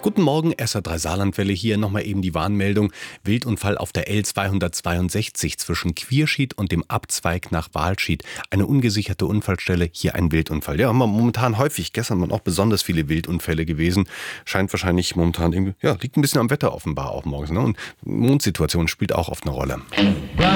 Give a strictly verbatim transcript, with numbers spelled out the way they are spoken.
Guten Morgen, S R drei Saarlandwelle hier. Nochmal eben die Warnmeldung. Wildunfall auf der L zweihundertzweiundsechzig zwischen Quierschied und dem Abzweig nach Walschied. Eine ungesicherte Unfallstelle, hier ein Wildunfall. Ja, haben wir momentan häufig. Gestern waren auch besonders viele Wildunfälle gewesen. Scheint wahrscheinlich momentan irgendwie, ja, liegt ein bisschen am Wetter offenbar auch morgens. Ne? Und Mondsituation spielt auch oft eine Rolle.